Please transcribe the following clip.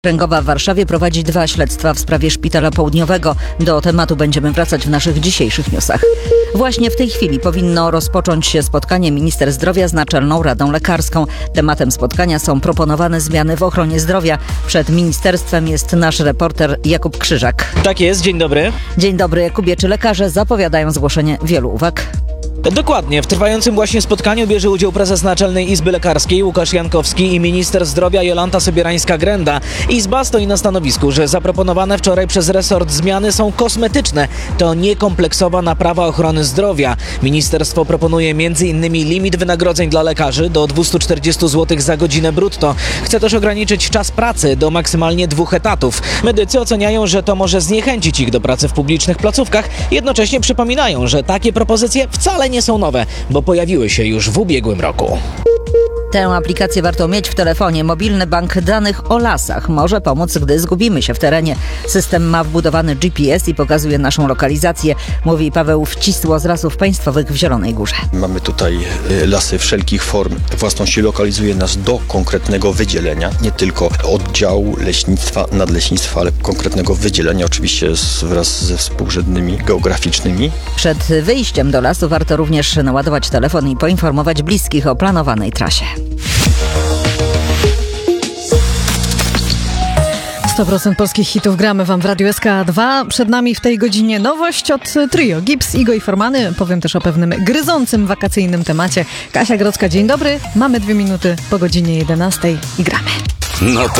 Okręgowa w Warszawie prowadzi 2 śledztwa w sprawie Szpitala Południowego. Do tematu będziemy wracać w naszych dzisiejszych newsach. Właśnie w tej chwili powinno rozpocząć się spotkanie minister zdrowia z Naczelną Radą Lekarską. Tematem spotkania są proponowane zmiany w ochronie zdrowia. Przed ministerstwem jest nasz reporter Jakub Krzyżak. Tak jest, dzień dobry. Dzień dobry, Jakubie. Czy lekarze zapowiadają zgłoszenie wielu uwag? Dokładnie. W trwającym właśnie spotkaniu bierze udział prezes Naczelnej Izby Lekarskiej Łukasz Jankowski i minister zdrowia Jolanta Sobierańska-Grenda. Izba stoi na stanowisku, że zaproponowane wczoraj przez resort zmiany są kosmetyczne. To niekompleksowa naprawa ochrony zdrowia. Ministerstwo proponuje m.in. limit wynagrodzeń dla lekarzy do 240 zł za godzinę brutto. Chce też ograniczyć czas pracy do maksymalnie 2 etatów. Medycy oceniają, że to może zniechęcić ich do pracy w publicznych placówkach. Jednocześnie przypominają, że takie propozycje wcale nie są nowe, bo pojawiły się już w ubiegłym roku. Tę aplikację warto mieć w telefonie. Mobilny bank danych o lasach może pomóc, gdy zgubimy się w terenie. System ma wbudowany GPS i pokazuje naszą lokalizację, mówi Paweł Wcisło z Lasów Państwowych w Zielonej Górze. Mamy tutaj lasy wszelkich form. Własność lokalizuje nas do konkretnego wydzielenia, nie tylko oddziału leśnictwa, nadleśnictwa, ale konkretnego wydzielenia, oczywiście wraz ze współrzędnymi geograficznymi. Przed wyjściem do lasu warto również naładować telefon i poinformować bliskich o planowanej trasie. 100% polskich hitów gramy wam w Radiu SK2. Przed nami w tej godzinie nowość od trio Gibbs, Igo i Formany. Powiem też o pewnym gryzącym wakacyjnym temacie. Kasia Grodzka, dzień dobry. Mamy 2 minuty po godzinie 11 i gramy. No to